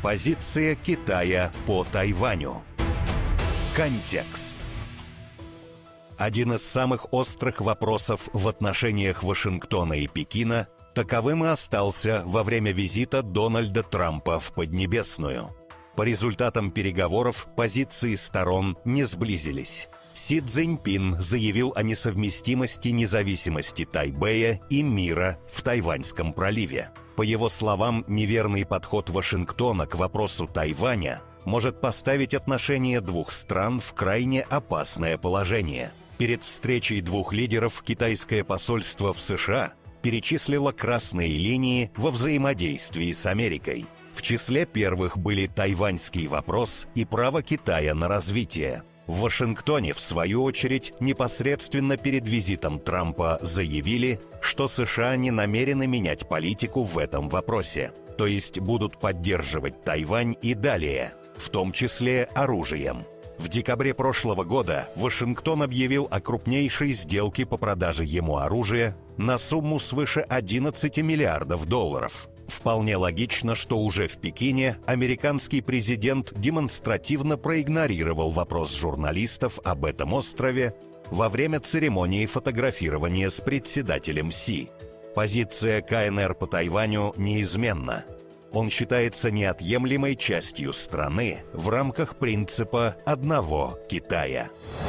Позиция Китая по Тайваню. Контекст. Один из самых острых вопросов в отношениях Вашингтона и Пекина таковым и остался во время визита Дональда Трампа в Поднебесную. По результатам переговоров позиции сторон не сблизились. Си Цзиньпин заявил о несовместимости независимости Тайбэя и мира в Тайваньском проливе. По его словам, неверный подход Вашингтона к вопросу Тайваня может поставить отношения двух стран в крайне опасное положение. Перед встречей двух лидеров китайское посольство в США перечислило красные линии во взаимодействии с Америкой. В числе первых были тайваньский вопрос и право Китая на развитие. В Вашингтоне, в свою очередь, непосредственно перед визитом Трампа заявили, что США не намерены менять политику в этом вопросе, то есть будут поддерживать Тайвань и далее, в том числе оружием. В декабре прошлого года Вашингтон объявил о крупнейшей сделке по продаже ему оружия на сумму свыше $11 миллиардов. Вполне логично, что уже в Пекине американский президент демонстративно проигнорировал вопрос журналистов об этом острове во время церемонии фотографирования с председателем Си. Позиция КНР по Тайваню неизменна. Он считается неотъемлемой частью страны в рамках принципа одного Китая.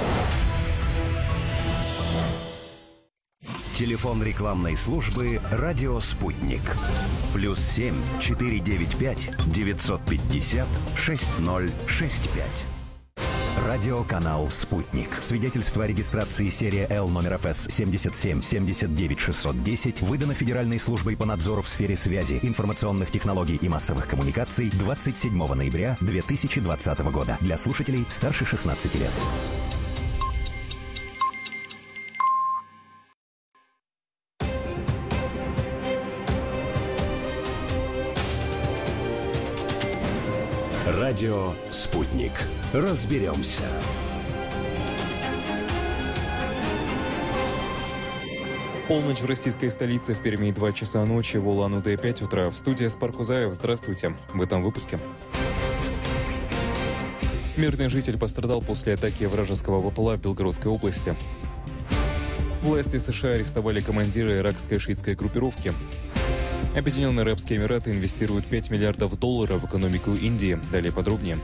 Телефон рекламной службы «Радио Спутник». +7 495 950 6065. Радиоканал «Спутник». Свидетельство о регистрации серия L номер ФС 77 79 610 выдано Федеральной службой по надзору в сфере связи, информационных технологий и массовых коммуникаций 27 ноября 2020 года. Для слушателей старше 16 лет. Радио «Спутник». Разберемся. Полночь в российской столице, в Перми 2 часа ночи, в Улан-Удэ 5 утра. В студии Аспар Кузаев. Здравствуйте. В этом выпуске. Мирный житель пострадал после атаки вражеского БПЛА в Белгородской области. Власти США арестовали командира иракской шиитской группировки. Объединенные Арабские Эмираты инвестируют $5 миллиардов в экономику Индии. Далее подробнее.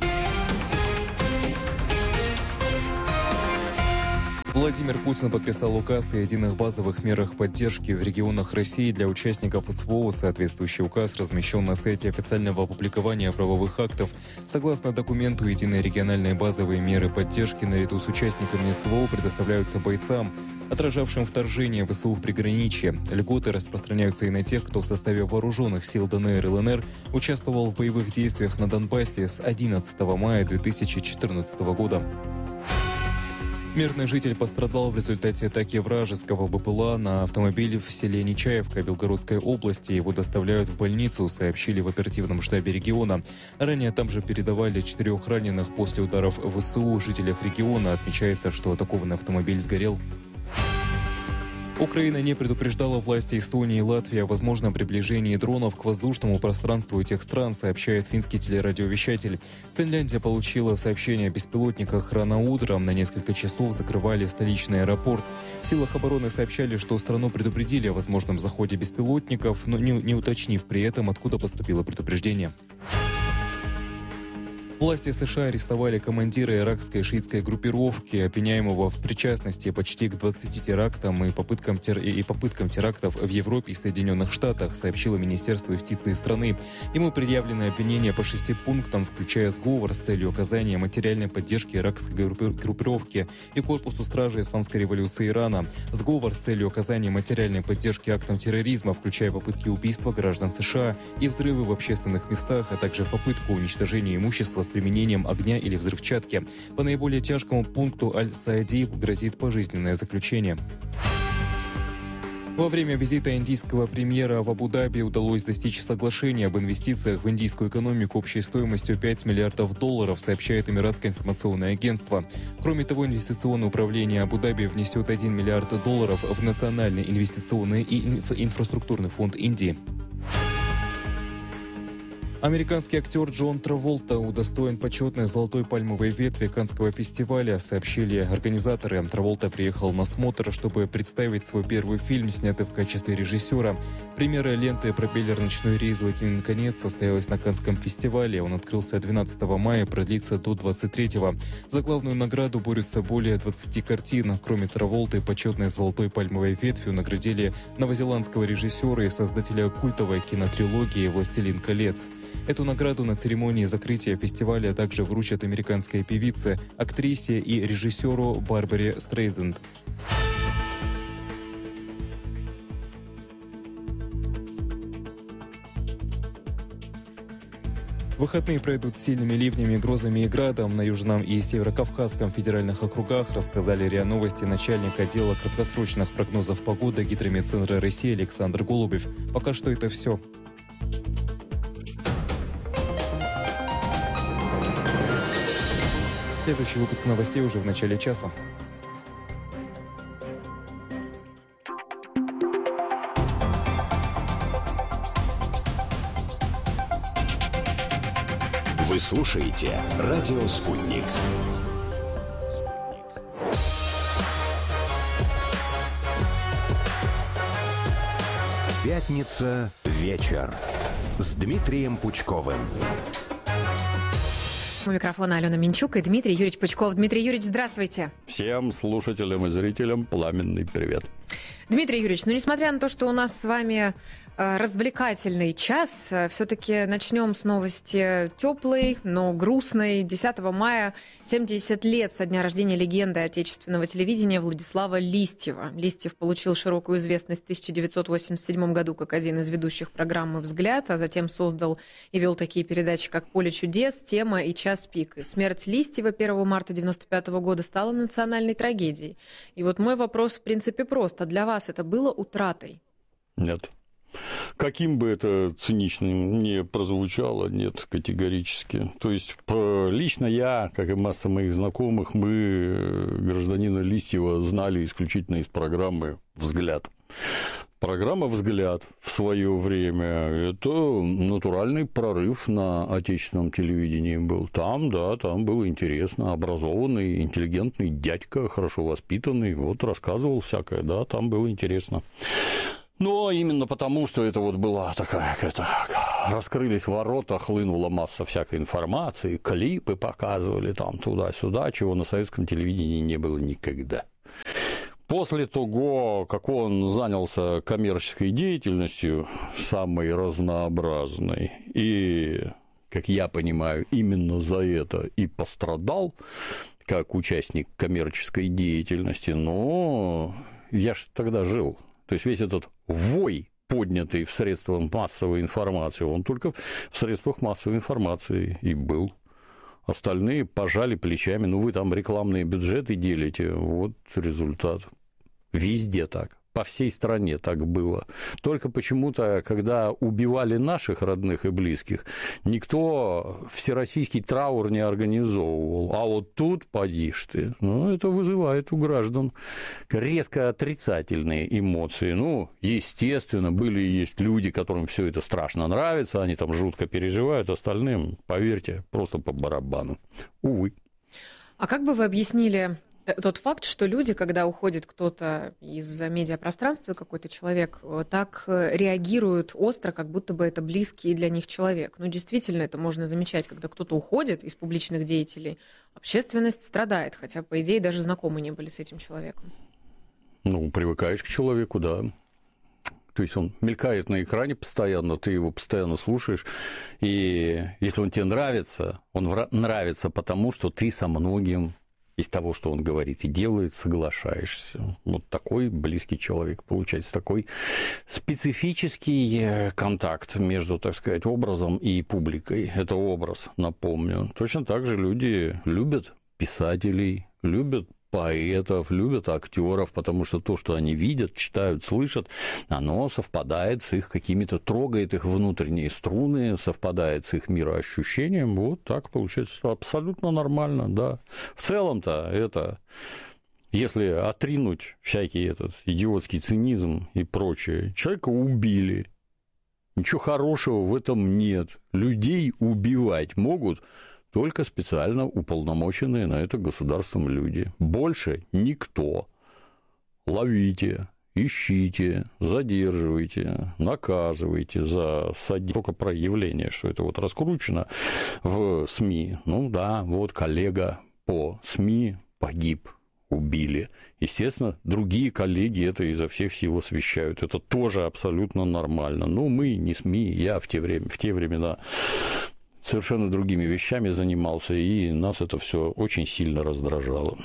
Владимир Путин подписал указ о единых базовых мерах поддержки в регионах России для участников СВО. Соответствующий указ размещен на сайте официального опубликования правовых актов. Согласно документу, единые региональные базовые меры поддержки наряду с участниками СВО предоставляются бойцам, отражавшим вторжение ВСУ в приграничье. Льготы распространяются и на тех, кто в составе вооруженных сил ДНР и ЛНР участвовал в боевых действиях на Донбассе с 11 мая 2014 года. Мирный житель пострадал в результате атаки вражеского БПЛА на автомобиль в селе Нечаевка Белгородской области. Его доставляют в больницу, сообщили в оперативном штабе региона. Ранее там же передавали 4 раненых после ударов ВСУ. Жителях региона отмечается, что атакованный автомобиль сгорел. Украина не предупреждала власти Эстонии и Латвии о возможном приближении дронов к воздушному пространству этих стран, сообщает финский телерадиовещатель. Финляндия получила сообщение о беспилотниках рано утром. На несколько часов закрывали столичный аэропорт. В силах обороны сообщали, что страну предупредили о возможном заходе беспилотников, но не уточнив при этом, откуда поступило предупреждение. Власти США арестовали командира иракской шиитской группировки, обвиняемого в причастности почти к 20 терактам и попыткам терактов в Европе и Соединенных Штатах, сообщило Министерство юстиции страны. Ему предъявлены обвинения по 6 пунктам, включая сговор с целью оказания материальной поддержки иракской группировки и корпусу стражи исламской революции Ирана, сговор с целью оказания материальной поддержки актам терроризма, включая попытки убийства граждан США и взрывы в общественных местах, а также попытку уничтожения имущества с применением огня или взрывчатки. По наиболее тяжкому пункту Аль-Саади грозит пожизненное заключение. Во время визита индийского премьера в Абу-Даби удалось достичь соглашения об инвестициях в индийскую экономику общей стоимостью $5 миллиардов, сообщает Эмиратское информационное агентство. Кроме того, инвестиционное управление Абу-Даби внесет $1 миллиард в Национальный инвестиционный и инфраструктурный фонд Индии. Американский актер Джон Траволта удостоен почетной золотой пальмовой ветви Каннского фестиваля, сообщили организаторы. Траволта приехал на смотр, чтобы представить свой первый фильм, снятый в качестве режиссера. Премьера ленты «Пропеллер. Ночной рейс в один конец» состоялась на Каннском фестивале. Он открылся 12 мая, продлится до 23-го. За главную награду борются более 20 картин. Кроме Траволты, почетной золотой пальмовой ветвью наградили новозеландского режиссера и создателя культовой кинотрилогии «Властелин колец». Эту награду на церемонии закрытия фестиваля также вручат американской певице, актрисе и режиссеру Барбаре Стрейзенд. Выходные пройдут с сильными ливнями, грозами и градом. На Южном и Северокавказском федеральных округах рассказали РИА Новости начальник отдела краткосрочных прогнозов погоды Гидрометцентра России Александр Голубев. Пока что это все. Следующий выпуск новостей уже в начале часа. Вы слушаете «Радио Спутник». Пятница. Вечер. С Дмитрием Пучковым. У микрофона Алена Минчук и Дмитрий Юрьевич Пучков. Дмитрий Юрьевич, здравствуйте. Всем слушателям и зрителям пламенный привет. Дмитрий Юрьевич, несмотря на то, что у нас с вами развлекательный час, все-таки начнем с новости теплой, но грустной. 10 мая 70 лет со дня рождения легенды отечественного телевидения Владислава Листьева. Листьев получил широкую известность в 1987 году как один из ведущих программы «Взгляд», а затем создал и вел такие передачи, как «Поле чудес», «Тема» и «Час пик». И смерть Листьева 1 марта 1995 года стала национальной трагедией. И вот мой вопрос, в принципе, прост. А для вас это было утратой? Нет. Каким бы это циничным ни прозвучало, нет, категорически. То есть, лично я, как и масса моих знакомых, мы гражданина Листьева знали исключительно из программы «Взгляд». Программа «Взгляд» в свое время – это натуральный прорыв на отечественном телевидении был. Там, да, там было интересно, образованный, интеллигентный дядька, хорошо воспитанный, вот рассказывал всякое, да, там было интересно. Но именно потому, что это вот была такая какая-то... Раскрылись ворота, хлынула масса всякой информации, клипы показывали там туда-сюда, чего на советском телевидении не было никогда. После того, как он занялся коммерческой деятельностью, самой разнообразной, и, как я понимаю, именно за это и пострадал, как участник коммерческой деятельности, но я ж тогда жил. То есть весь этот вой, поднятый в средствах массовой информации, он только в средствах массовой информации и был. Остальные пожали плечами, ну вы там рекламные бюджеты делите, вот результат. Везде так. По всей стране так было. Только почему-то, когда убивали наших родных и близких, никто всероссийский траур не организовывал. А вот тут, поди ж ты, ну, это вызывает у граждан резко отрицательные эмоции. Ну, естественно, были и есть люди, которым все это страшно нравится, они там жутко переживают, остальным, поверьте, просто по барабану. Увы. А как бы вы объяснили тот факт, что люди, когда уходит кто-то из медиапространства, какой-то человек, так реагируют остро, как будто бы это близкий для них человек. Ну, действительно, это можно замечать, когда кто-то уходит из публичных деятелей, общественность страдает, хотя, по идее, даже знакомы не были с этим человеком. Ну, привыкаешь к человеку, да. То есть он мелькает на экране постоянно, ты его постоянно слушаешь, и если он тебе нравится, он нравится потому, что ты со многим из того, что он говорит и делает, соглашаешься. Вот такой близкий человек получается, такой специфический контакт между, так сказать, образом и публикой. Это образ, напомню. Точно так же люди любят писателей, любят поэтов, любят актеров, потому что то, что они видят, читают, слышат, оно совпадает с их какими-то, трогает их внутренние струны, совпадает с их мироощущением. Вот так получается абсолютно нормально, да. В целом-то это, если отринуть всякий этот идиотский цинизм и прочее, человека убили. Ничего хорошего в этом нет. Людей убивать могут только специально уполномоченные на это государством люди. Больше никто. Ловите, ищите, задерживайте, наказывайте за садизм. Только проявление, что это вот раскручено в СМИ. Ну да, вот коллега по СМИ погиб, убили. Естественно, другие коллеги это изо всех сил освещают. Это тоже абсолютно нормально. Но мы не СМИ, я в те времена совершенно другими вещами занимался, и нас это все очень сильно раздражало.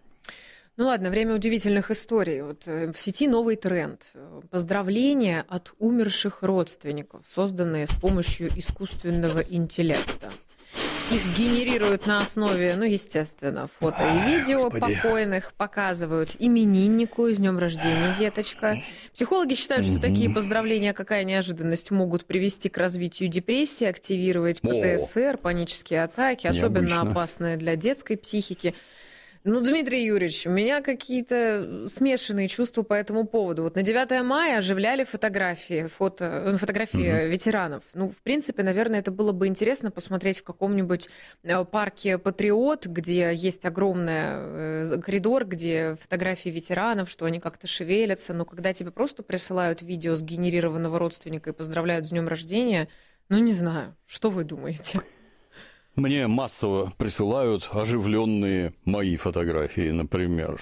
Ну ладно, время удивительных историй. Вот в сети новый тренд. Поздравления от умерших родственников, созданные с помощью искусственного интеллекта. Их генерируют на основе, ну, естественно, фото и видео покойных, показывают имениннику с днем рождения, деточка. Психологи считают, что такие поздравления, какая неожиданность, могут привести к развитию депрессии, активировать ПТСР, панические атаки, особенно опасные для детской психики. Ну, Дмитрий Юрьевич, у меня какие-то смешанные чувства по этому поводу. Вот на 9 мая оживляли фотографии ветеранов. Ну, в принципе, наверное, это было бы интересно посмотреть в каком-нибудь парке «Патриот», где есть огромный коридор, где фотографии ветеранов, что они как-то шевелятся. Но когда тебе просто присылают видео сгенерированного родственника и поздравляют с днем рождения, ну, не знаю, что вы думаете? Мне массово присылают оживленные мои фотографии, например.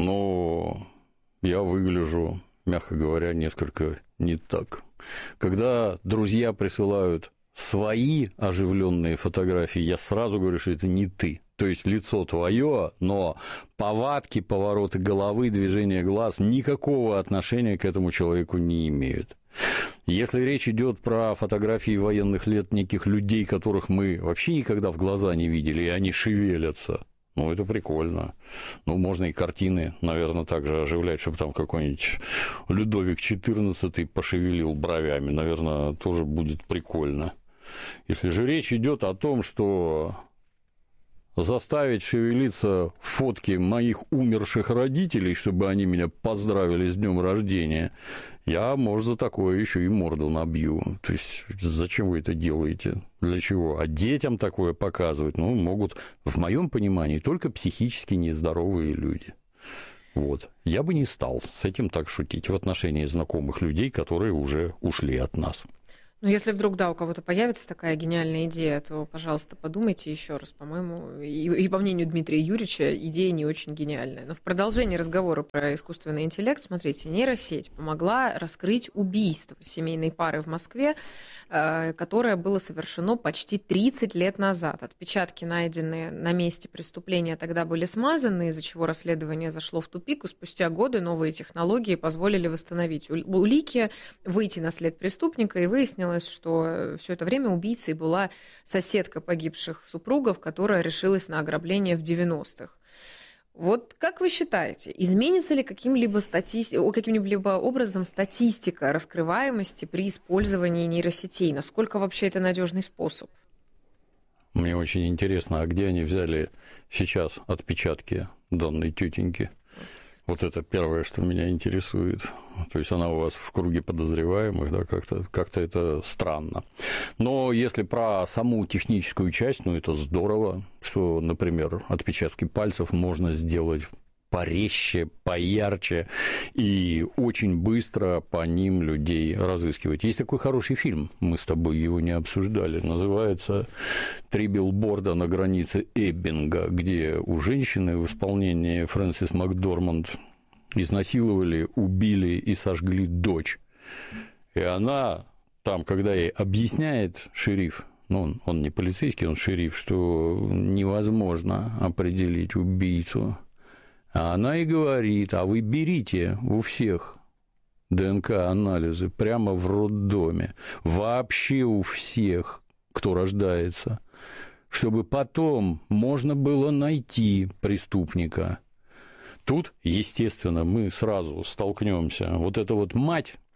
Но я выгляжу, мягко говоря, несколько не так. Когда друзья присылают свои оживленные фотографии, я сразу говорю, что это не ты. То есть лицо твое, но повадки, повороты головы, движения глаз никакого отношения к этому человеку не имеют. Если речь идет про фотографии военных лет неких людей, которых мы вообще никогда в глаза не видели, и они шевелятся, ну, это прикольно. Ну, можно и картины, наверное, также оживлять, чтобы там какой-нибудь Людовик XIV пошевелил бровями, наверное, тоже будет прикольно. Если же речь идет о том, что заставить шевелиться фотки моих умерших родителей, чтобы они меня поздравили с днем рождения, я, может, за такое еще и морду набью. То есть, зачем вы это делаете? Для чего? А детям такое показывать, ну, могут, в моем понимании, только психически нездоровые люди. Вот. Я бы не стал с этим так шутить в отношении знакомых людей, которые уже ушли от нас. Ну, если вдруг, да, у кого-то появится такая гениальная идея, то, пожалуйста, подумайте еще раз. По-моему, и по мнению Дмитрия Юрьевича, идея не очень гениальная. Но в продолжении разговора про искусственный интеллект, смотрите, нейросеть помогла раскрыть убийство семейной пары в Москве, которое было совершено почти 30 лет назад. Отпечатки, найденные на месте преступления, тогда были смазаны, из-за чего расследование зашло в тупик, и спустя годы новые технологии позволили восстановить улики, выйти на след преступника, и выяснилось, что все это время убийцей была соседка погибших супругов, которая решилась на ограбление в 90-х. Вот как вы считаете, изменится ли каким-либо образом статистика раскрываемости при использовании нейросетей? Насколько вообще это надежный способ? Мне очень интересно, а где они взяли сейчас отпечатки данной тетеньки? Вот это первое, что меня интересует. То есть она у вас в круге подозреваемых, да, как-то это странно. Но если про саму техническую часть, ну, это здорово, что, например, отпечатки пальцев можно сделать порезче, поярче и очень быстро по ним людей разыскивать. Есть такой хороший фильм, мы с тобой его не обсуждали, называется «Три билборда на границе Эббинга», где у женщины в исполнении Фрэнсис Макдорманд изнасиловали, убили и сожгли дочь. И она там, когда ей объясняет шериф, ну, он не полицейский, он шериф, что невозможно определить убийцу, а она и говорит: а вы берите у всех ДНК-анализы прямо в роддоме, вообще у всех, кто рождается, чтобы потом можно было найти преступника. Тут, естественно, мы сразу столкнемся. Вот эта вот мать,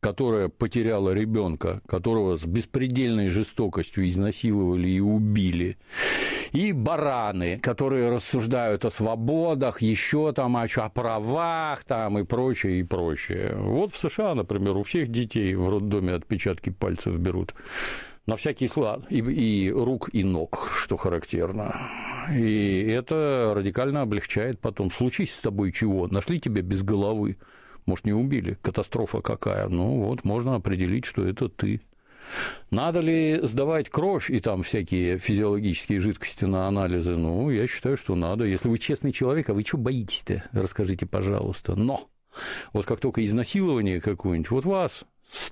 которая потеряла ребенка, которого с беспредельной жестокостью изнасиловали и убили, и бараны, которые рассуждают о свободах, еще там о правах там, и прочее, и прочее. Вот в США, например, у всех детей в роддоме отпечатки пальцев берут. На всякий случай, и рук, и ног, что характерно. И это радикально облегчает потом. Случись с тобой чего? Нашли тебя без головы. Может, не убили? Катастрофа какая? Ну, вот можно определить, что это ты. Надо ли сдавать кровь и там всякие физиологические жидкости на анализы? Ну, я считаю, что надо. Если вы честный человек, а вы чего боитесь-то? Расскажите, пожалуйста. Но вот как только изнасилование какое-нибудь, вот вас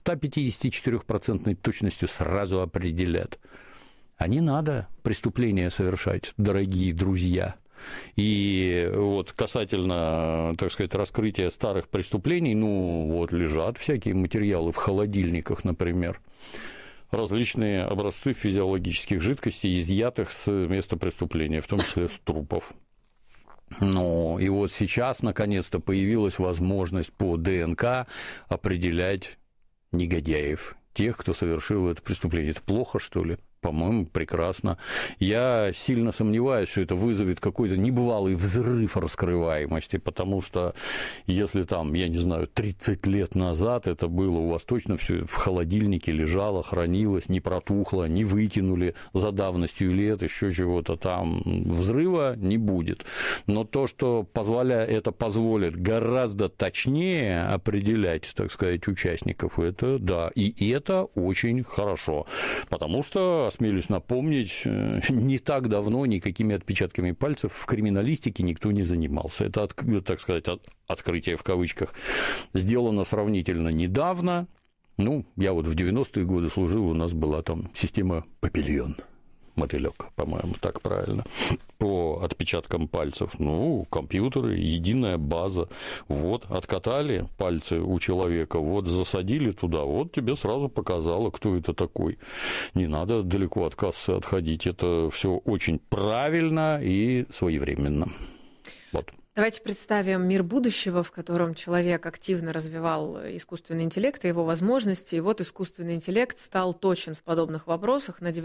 154% точностью сразу определят. А не надо преступления совершать, дорогие друзья. И вот касательно, так сказать, раскрытия старых преступлений, ну, вот лежат всякие материалы в холодильниках, например, различные образцы физиологических жидкостей, изъятых с места преступления, в том числе с трупов. Ну, и вот сейчас, наконец-то, появилась возможность по ДНК определять негодяев, тех, кто совершил это преступление. Это плохо, что ли? По-моему, прекрасно. Я сильно сомневаюсь, что это вызовет какой-то небывалый взрыв раскрываемости, потому что если там, я не знаю, 30 лет назад это было, у вас точно все в холодильнике лежало, хранилось, не протухло, не выкинули за давностью лет, еще чего-то там, взрыва не будет. Но то, что это позволит гораздо точнее определять, так сказать, участников, это да, и это очень хорошо, потому что осмелюсь напомнить, не так давно никакими отпечатками пальцев в криминалистике никто не занимался. Это, так сказать, открытие в кавычках сделано сравнительно недавно. Ну, я вот в 90-е годы служил, у нас была там система «Папильон». Мотылек, по-моему, так правильно, по отпечаткам пальцев. Ну, компьютеры, единая база. Вот, откатали пальцы у человека, вот, засадили туда, вот тебе сразу показало, кто это такой. Не надо далеко от кассы отходить. Это все очень правильно и своевременно. Вот. Давайте представим мир будущего, в котором человек активно развивал искусственный интеллект и его возможности, и вот искусственный интеллект стал точен в подобных вопросах на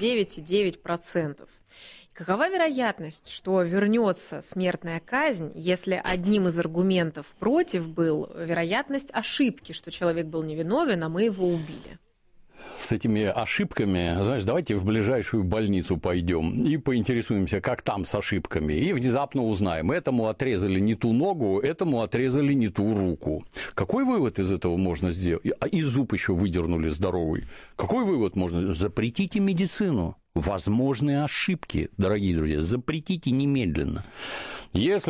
99,9%. Какова вероятность, что вернется смертная казнь, если одним из аргументов против был вероятность ошибки, что человек был невиновен, а мы его убили? С этими ошибками, знаешь, давайте в ближайшую больницу пойдем и поинтересуемся, как там с ошибками, и внезапно узнаем, этому отрезали не ту ногу, этому отрезали не ту руку. Какой вывод из этого можно сделать? И зуб еще выдернули здоровый. Какой вывод можно? Запретите медицину. Возможные ошибки, дорогие друзья, запретите немедленно. Если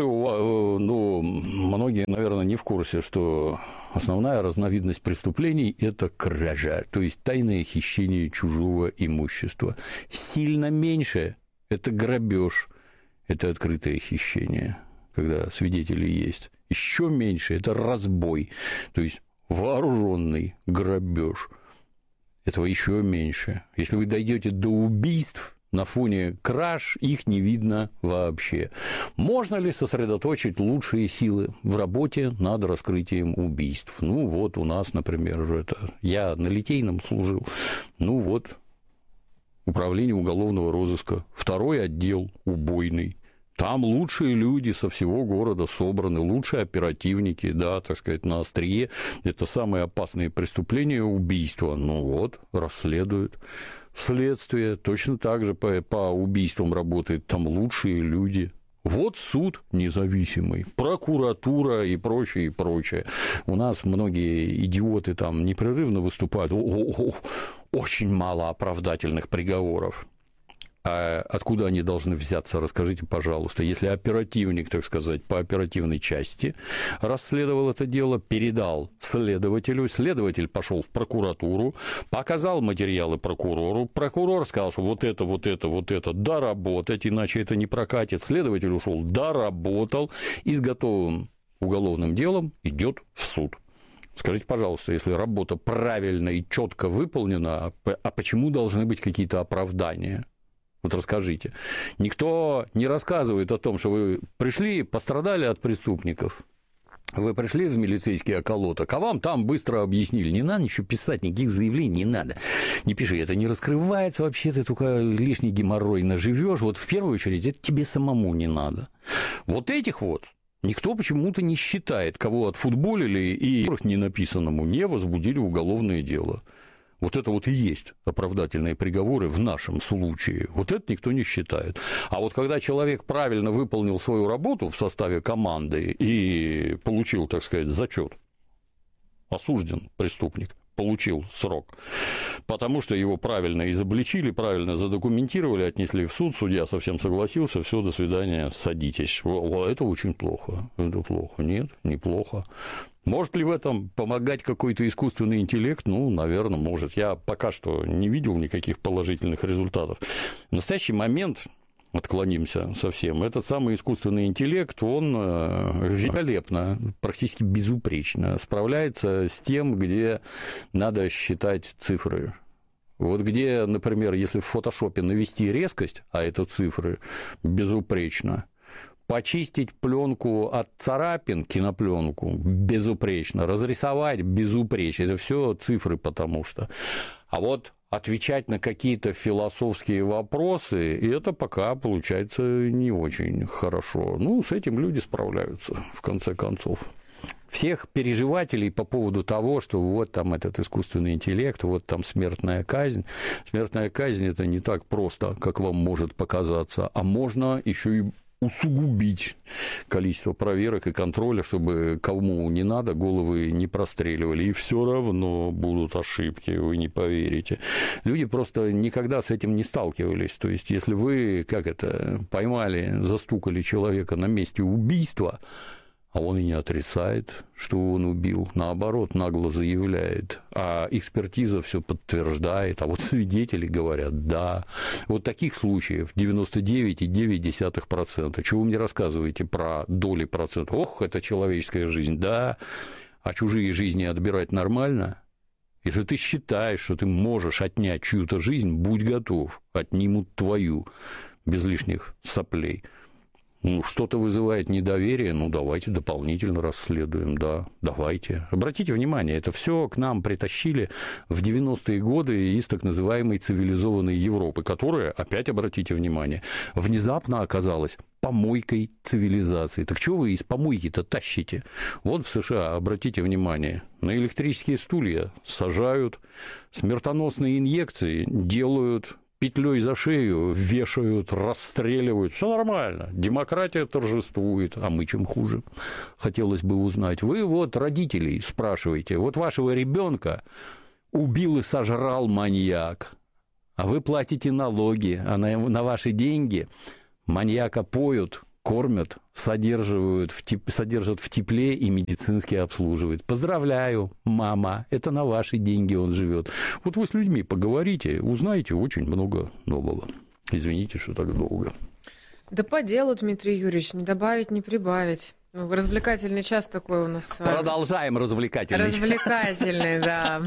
многие, наверное, не в курсе, что основная разновидность преступлений – это кража, то есть тайное хищение чужого имущества. Сильно меньше – это грабеж, это открытое хищение, когда свидетели есть. Еще меньше – это разбой, то есть вооруженный грабеж. Этого еще меньше. Если вы дойдете до убийств, на фоне краж их не видно вообще. Можно ли сосредоточить лучшие силы в работе над раскрытием убийств? Ну, вот у нас, например, я на Литейном служил. Ну, вот управление уголовного розыска, 2-й отдел убойный. Там лучшие люди со всего города собраны, лучшие оперативники, да, так сказать, на острие. Это самые опасные преступления, убийства. Ну вот, расследуют. Следствие точно так же по убийствам работает, там лучшие люди. Вот суд независимый, прокуратура и прочее, и прочее. У нас многие идиоты там непрерывно выступают. Очень мало оправдательных приговоров. А откуда они должны взяться, расскажите, пожалуйста. Если оперативник, так сказать, по оперативной части расследовал это дело, передал следователю, следователь пошел в прокуратуру, показал материалы прокурору, прокурор сказал, что вот это доработать, иначе это не прокатит, следователь ушел, доработал и с готовым уголовным делом идет в суд. Скажите, пожалуйста, если работа правильно и четко выполнена, а почему должны быть какие-то оправдания? Вот расскажите. Никто не рассказывает о том, что вы пришли, пострадали от преступников. Вы пришли в милицейский околоток, а вам там быстро объяснили, не надо ничего писать, никаких заявлений не надо. Не пиши, это не раскрывается вообще, ты только лишний геморрой наживешь. Вот в первую очередь это тебе самому не надо. Вот этих вот никто почему-то не считает, кого отфутболили и не написанному не возбудили уголовное дело. Вот это вот и есть оправдательные приговоры в нашем случае. Вот это никто не считает. А вот когда человек правильно выполнил свою работу в составе команды и получил, так сказать, зачет, осужден преступник, получил срок, потому что его правильно изобличили, правильно задокументировали, отнесли в суд, судья совсем согласился, все, до свидания, садитесь. Это очень плохо. Это плохо. Нет, неплохо. Может ли в этом помогать какой-то искусственный интеллект? Ну, наверное, может. Я пока что не видел никаких положительных результатов. В настоящий момент, отклонимся совсем, этот самый искусственный интеллект, он великолепно, практически безупречно справляется с тем, где надо считать цифры. Вот где, например, если в фотошопе навести резкость, а это цифры, безупречно, почистить пленку от царапин, кинопленку, безупречно, разрисовать безупречно, это все цифры, потому что. А вот отвечать на какие-то философские вопросы, и это пока получается не очень хорошо. Ну, с этим люди справляются, в конце концов. Всех переживателей по поводу того, что вот там этот искусственный интеллект, вот там смертная казнь. Смертная казнь – это не так просто, как вам может показаться, а можно еще и усугубить количество проверок и контроля, чтобы кому не надо, головы не простреливали. И все равно будут ошибки, вы не поверите. Люди просто никогда с этим не сталкивались. То есть, если вы, поймали, застукали человека на месте убийства, а он и не отрицает, что он убил, наоборот, нагло заявляет, а экспертиза все подтверждает, а вот свидетели говорят, да. Вот таких случаев 99,9%. Чего вы мне рассказываете про доли процентов? Ох, это человеческая жизнь, да. А чужие жизни отбирать нормально? Если ты считаешь, что ты можешь отнять чью-то жизнь, будь готов, отнимут твою, без лишних соплей. Что-то вызывает недоверие, давайте дополнительно расследуем, да, давайте. Обратите внимание, это все к нам притащили в 90-е годы из так называемой цивилизованной Европы, которая, опять обратите внимание, внезапно оказалась помойкой цивилизации. Так чего вы из помойки-то тащите? Вот в США, обратите внимание, на электрические стулья сажают, смертоносные инъекции делают, петлей за шею вешают, расстреливают. Все нормально. Демократия торжествует. А мы чем хуже? Хотелось бы узнать. Вы вот родителей спрашиваете. Вот вашего ребенка убил и сожрал маньяк. А вы платите налоги. А на ваши деньги маньяка поют, кормят, содержат в тепле и медицински обслуживают. Поздравляю, мама, это на ваши деньги он живет. Вот вы с людьми поговорите, узнаете очень много нового. Извините, что так долго. Да по делу, Дмитрий Юрьевич, не добавить, не прибавить. Развлекательный час такой у нас. Продолжаем развлекательный. Развлекательный, да.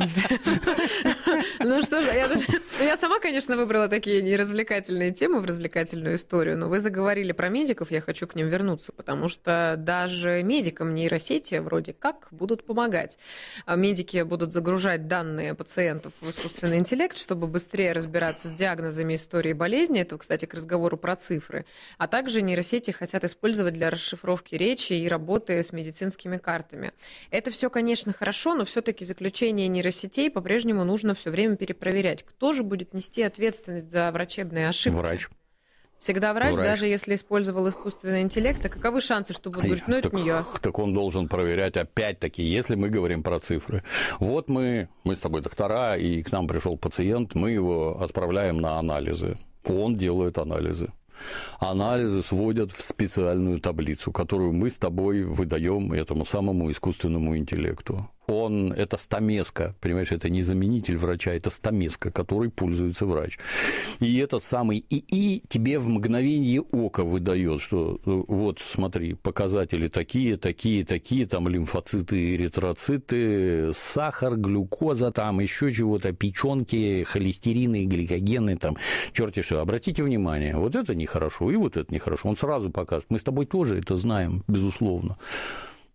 Ну что ж, я сама, конечно, выбрала такие неразвлекательные темы в развлекательную историю, но вы заговорили про медиков, я хочу к ним вернуться, потому что даже медикам нейросети вроде как будут помогать. Медики будут загружать данные пациентов в искусственный интеллект, чтобы быстрее разбираться с диагнозами, историей болезни. Это, кстати, к разговору про цифры. А также нейросети хотят использовать для расшифровки речи и работы с медицинскими картами. Это все, конечно, хорошо, но все-таки заключение нейросетей по-прежнему нужно все время перепроверять. Кто же будет нести ответственность за врачебные ошибки? Врач. Всегда врач, даже если использовал искусственный интеллект. А каковы шансы, что будут говорить, это не я? Так он должен проверять опять-таки, если мы говорим про цифры. Вот мы с тобой доктора, и к нам пришел пациент, мы его отправляем на анализы. Он делает анализы. Анализы сводят в специальную таблицу, которую мы с тобой выдаем этому самому искусственному интеллекту. Это стамеска, понимаешь, это не заменитель врача, это стамеска, которой пользуется врач. И этот самый ИИ тебе в мгновение ока выдает, что вот смотри, показатели такие, там лимфоциты, эритроциты, сахар, глюкоза, там еще чего-то, печенки, холестерины, гликогены, там, черти что. Обратите внимание, вот это нехорошо, и вот это нехорошо. Он сразу показывает. Мы с тобой тоже это знаем, безусловно.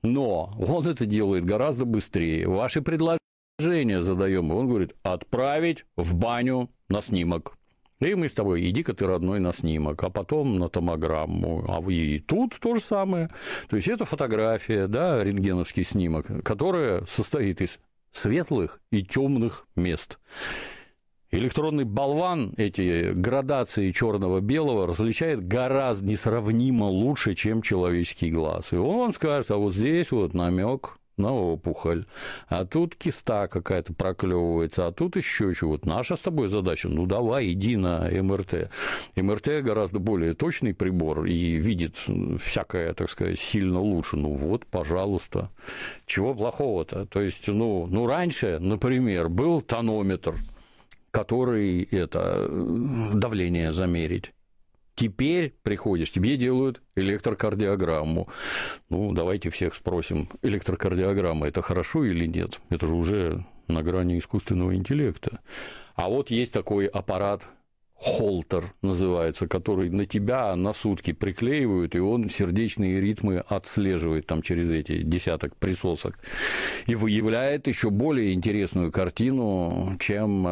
Но он это делает гораздо быстрее. Ваши предложения задаем, и он говорит, отправить в баню на снимок. И мы с тобой, иди-ка ты, родной, на снимок, а потом на томограмму. А и тут то же самое. То есть это фотография, да, рентгеновский снимок, которая состоит из светлых и темных мест. Электронный болван эти градации черного-белого различает гораздо несравнимо лучше, чем человеческий глаз. И он вам скажет, а вот здесь вот намек на опухоль, а тут киста какая-то проклевывается, а тут еще чего-то. Наша с тобой задача, ну давай, иди на МРТ. МРТ гораздо более точный прибор и видит всякое, так сказать, сильно лучше. Ну вот, пожалуйста, чего плохого-то? То есть, ну раньше, например, был тонометр, который давление замерить. Теперь приходишь, тебе делают электрокардиограмму. Ну, давайте всех спросим, электрокардиограмма – это хорошо или нет? Это же уже на грани искусственного интеллекта. А вот есть такой аппарат, Холтер называется, который на тебя на сутки приклеивают, и он сердечные ритмы отслеживает там через эти десяток присосок и выявляет еще более интересную картину, чем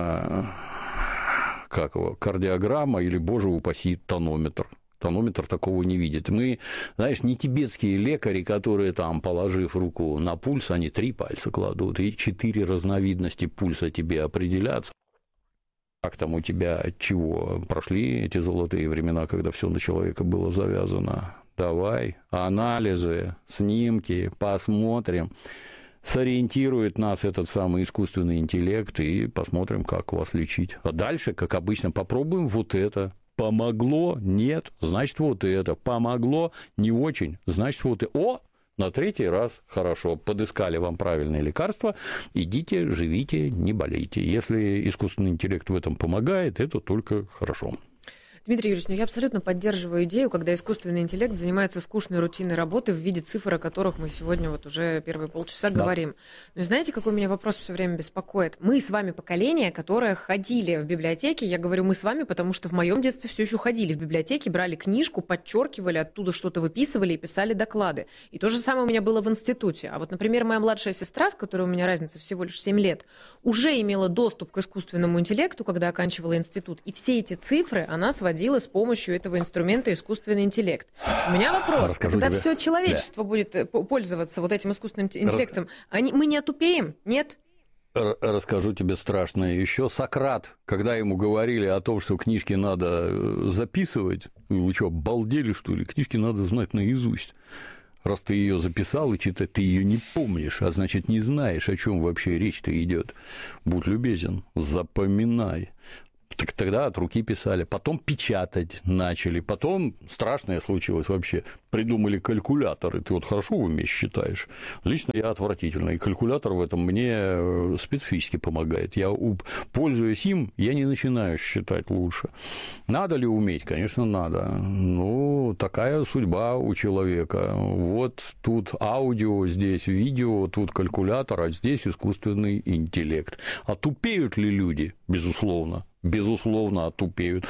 кардиограмма или, боже упаси, тонометр. Тонометр такого не видит. Мы, знаешь, не тибетские лекари, которые там, положив руку на пульс, они 3 пальца кладут, и 4 разновидности пульса тебе определят. Как там у тебя, от чего прошли эти золотые времена, когда все на человека было завязано? Давай, анализы, снимки, посмотрим. Сориентирует нас этот самый искусственный интеллект, и посмотрим, как вас лечить. А дальше, как обычно, попробуем вот это. Помогло? Нет. Значит, вот это. Помогло? Не очень. Значит, вот это. О! На 3-й раз хорошо, подыскали вам правильное лекарство, идите, живите, не болейте. Если искусственный интеллект в этом помогает, это только хорошо. Дмитрий Юрьевич, я абсолютно поддерживаю идею, когда искусственный интеллект занимается скучной рутинной работой в виде цифр, о которых мы сегодня вот уже первые полчаса говорим. Но знаете, какой меня вопрос все время беспокоит? Мы с вами поколение, которое ходили в библиотеки. Я говорю мы с вами, потому что в моем детстве все еще ходили в библиотеки, брали книжку, подчеркивали, оттуда что-то выписывали и писали доклады. И то же самое у меня было в институте. А вот, например, моя младшая сестра, с которой у меня разница всего лишь 7 лет, уже имела доступ к искусственному интеллекту, когда оканчивала институт. И все эти цифры она сводила с помощью этого инструмента искусственный интеллект. У меня вопрос, когда все человечество будет пользоваться вот этим искусственным интеллектом, мы не отупеем? Нет? Расскажу тебе страшное. Еще Сократ, когда ему говорили о том, что книжки надо записывать, вы что, обалдели, что ли? Книжки надо знать наизусть. Раз ты ее записал и читать, ты ее не помнишь, а значит, не знаешь, о чем вообще речь-то идет. Будь любезен, запоминай. Так тогда от руки писали, потом печатать начали, потом страшное случилось вообще, придумали калькуляторы, ты вот хорошо в уме считаешь, лично я отвратительно, и калькулятор в этом мне специфически помогает, я, пользуясь им, я не начинаю считать лучше. Надо ли уметь? Конечно, надо, ну, такая судьба у человека, вот тут аудио, здесь видео, тут калькулятор, а здесь искусственный интеллект. А тупеют ли люди? Безусловно, отупеют.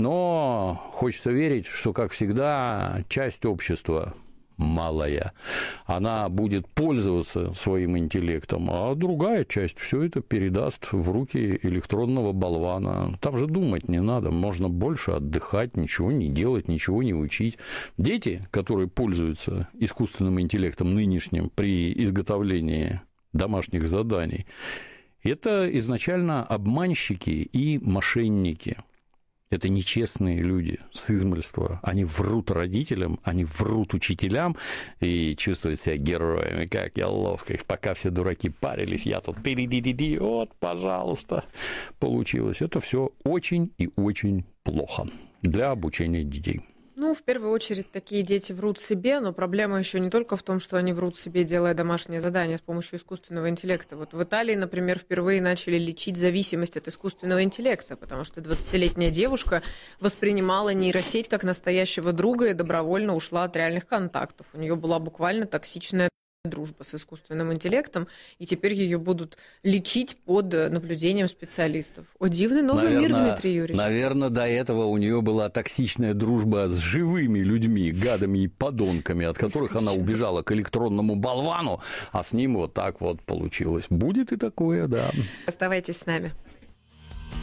Но хочется верить, что, как всегда, часть общества малая, она будет пользоваться своим интеллектом, а другая часть все это передаст в руки электронного болвана. Там же думать не надо, можно больше отдыхать, ничего не делать, ничего не учить. Дети, которые пользуются искусственным интеллектом нынешним при изготовлении домашних заданий, это изначально обманщики и мошенники. Это нечестные люди с измольства. Они врут родителям, они врут учителям и чувствуют себя героями. Как я ловко. Пока все дураки парились, я тут передидиди, вот, пожалуйста, получилось. Это все очень и очень плохо для обучения детей. Ну, в первую очередь, такие дети врут себе, но проблема еще не только в том, что они врут себе, делая домашние задания с помощью искусственного интеллекта. Вот в Италии, например, впервые начали лечить зависимость от искусственного интеллекта, потому что 20-летняя девушка воспринимала нейросеть как настоящего друга и добровольно ушла от реальных контактов. У нее была буквально токсичная дружба с искусственным интеллектом, и теперь ее будут лечить под наблюдением специалистов. О, дивный новый мир, Дмитрий Юрьевич. Наверное, до этого у нее была токсичная дружба с живыми людьми, гадами и подонками, от которых она убежала к электронному болвану, а с ним вот так вот получилось. Будет и такое, да. Оставайтесь с нами.